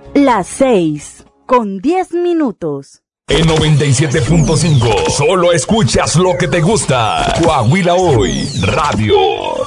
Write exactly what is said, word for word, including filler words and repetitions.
Las seis con diez minutos. En noventa y siete punto cinco, solo escuchas lo que te gusta. Coahuila Hoy, Radio.